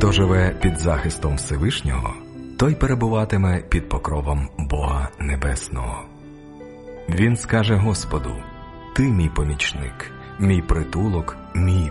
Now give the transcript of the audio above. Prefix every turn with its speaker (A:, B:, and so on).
A: Хто живе під захистом Всевишнього, той перебуватиме під покровом Бога Небесного. Він скаже Господу: «Ти мій помічник, мій притулок, мій